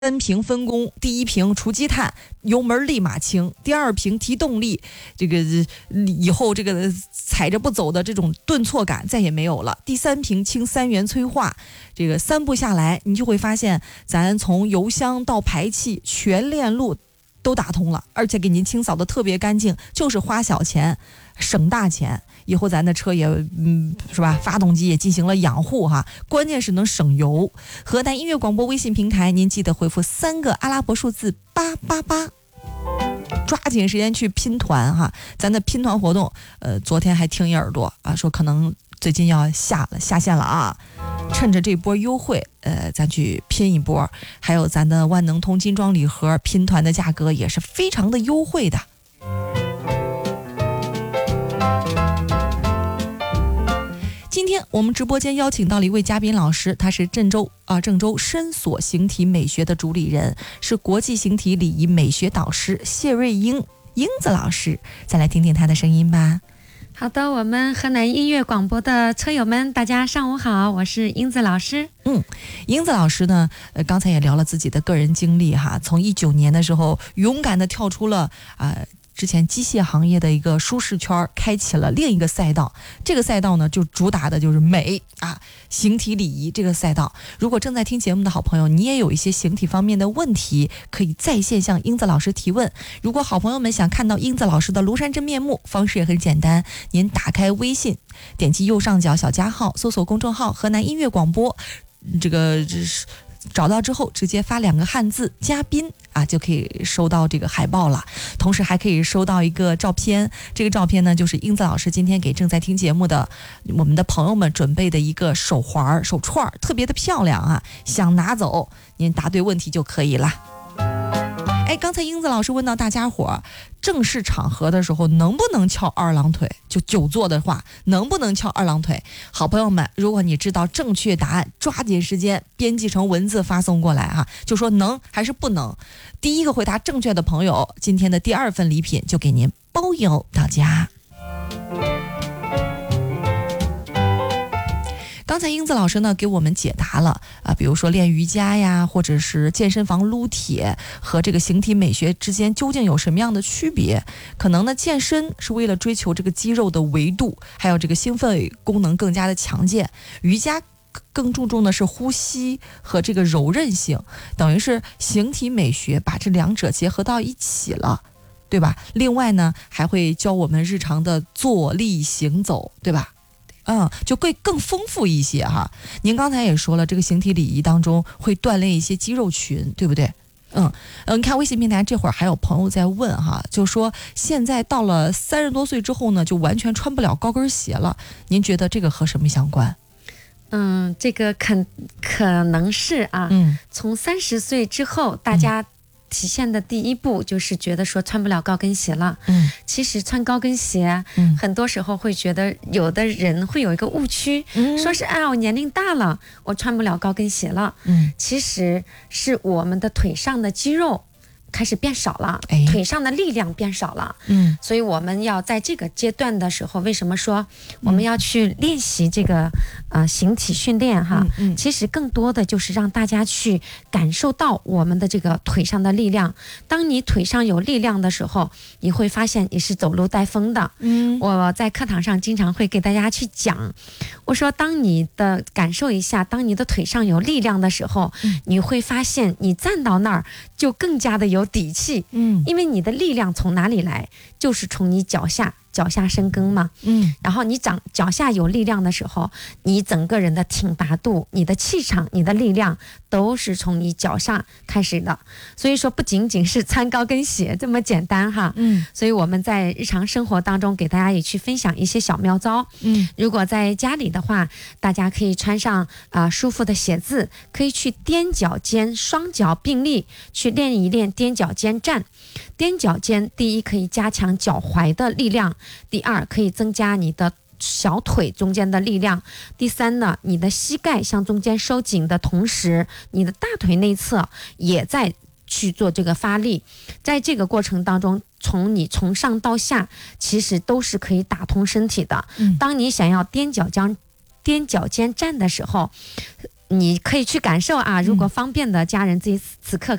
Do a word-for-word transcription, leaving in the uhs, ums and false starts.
三屏分工，第一屏除积碳，油门立马轻；第二屏提动力，这个以后这个踩着不走的这种顿挫感再也没有了。第三屏清三元催化，这个三步下来，你就会发现，咱从油箱到排气全链路都打通了，而且给您清扫的特别干净，就是花小钱省大钱。以后咱的车也嗯是吧，发动机也进行了养护哈，关键是能省油。河南音乐广播微信平台，您记得回复三个阿拉伯数字八八八，抓紧时间去拼团哈。咱的拼团活动，呃，昨天还听一耳朵啊，说可能最近要下了下线了啊，趁着这波优惠，呃，咱去拼一波。还有咱的万能通金装礼盒拼团的价格也是非常的优惠的。今天我们直播间邀请到了一位嘉宾老师，他是郑州啊、呃、郑州深所形体美学的主理人，是国际形体礼仪美学导师谢瑞英英子老师。再来听听他的声音吧。 好的，我们河南音乐广播的车友们，大家上午好，我是英子老师。 嗯，英子老师呢，呃，刚才也聊了自己的个人经历哈，从一九年的时候勇敢的跳出了啊。呃之前机械行业的一个舒适圈，开启了另一个赛道。这个赛道呢，就主打的就是美啊，形体礼仪这个赛道。如果正在听节目的好朋友，你也有一些形体方面的问题，可以在线向英子老师提问。如果好朋友们想看到英子老师的庐山真面目，方式也很简单，您打开微信，点击右上角小加号，搜索公众号河南音乐广播，这个这是。找到之后直接发两个汉字嘉宾啊，就可以收到这个海报了。同时还可以收到一个照片，这个照片呢就是英子老师今天给正在听节目的我们的朋友们准备的一个手环手串，特别的漂亮啊，想拿走您答对问题就可以了。哎，刚才英子老师问到大家伙正式场合的时候能不能翘二郎腿，就久坐的话能不能翘二郎腿。好朋友们，如果你知道正确答案，抓紧时间编辑成文字发送过来哈，就说能还是不能。第一个回答正确的朋友，今天的第二份礼品就给您包邮到家。刚才英子老师呢给我们解答了啊，比如说练瑜伽呀，或者是健身房撸铁和这个形体美学之间究竟有什么样的区别？可能呢，健身是为了追求这个肌肉的维度，还有这个兴奋功能更加的强健；瑜伽更注重的是呼吸和这个柔韧性，等于是形体美学把这两者结合到一起了，对吧？另外呢，还会教我们日常的坐立行走，对吧？嗯，就会更丰富一些哈。您刚才也说了，这个形体礼仪当中会锻炼一些肌肉群，对不对？嗯嗯，你看微信平台这会儿还有朋友在问哈，就说现在到了三十多岁之后呢，就完全穿不了高跟鞋了。您觉得这个和什么相关？ 嗯，这个可可能是啊，嗯，从三十岁之后，大家、嗯。体现的第一步就是觉得说穿不了高跟鞋了。嗯，其实穿高跟鞋，嗯，很多时候会觉得有的人会有一个误区，嗯，说是哎，我年龄大了，我穿不了高跟鞋了。嗯，其实是我们的腿上的肌肉开始变少了，哎，腿上的力量变少了。嗯，所以我们要在这个阶段的时候，为什么说我们要去练习这个、嗯、呃形体训练哈？嗯嗯，其实更多的就是让大家去感受到我们的这个腿上的力量。当你腿上有力量的时候，你会发现你是走路带风的。嗯，我在课堂上经常会给大家去讲，我说当你的感受一下，当你的腿上有力量的时候，嗯、你会发现你站到那儿就更加的有有底气，嗯，因为你的力量从哪里来，就是从你脚下脚下生根嘛，嗯，然后你长脚下有力量的时候，你整个人的挺拔度、你的气场、你的力量都是从你脚上开始的。所以说，不仅仅是穿高跟鞋这么简单哈，嗯，所以我们在日常生活当中给大家也去分享一些小妙招，嗯，如果在家里的话，大家可以穿上啊、呃、舒服的鞋子，可以去踮脚尖，双脚并立，去练一练踮脚尖站。踮脚尖，第一可以加强脚踝的力量，第二可以增加你的小腿中间的力量，第三呢，你的膝盖向中间收紧的同时，你的大腿内侧也在去做这个发力。在这个过程当中，从你从上到下其实都是可以打通身体的。嗯、当你想要踮脚尖踮脚尖站的时候， 你可以去感受啊，如果方便的家人自己此刻